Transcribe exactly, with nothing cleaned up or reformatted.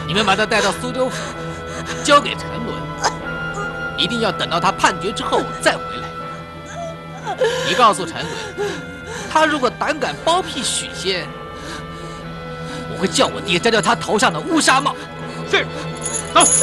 你们把他带到苏州府，交给陈伦，一定要等到他判决之后再回来。你告诉陈伦，他如果胆敢包庇许仙，我会叫我爹摘掉他头上的乌纱帽。 是，走。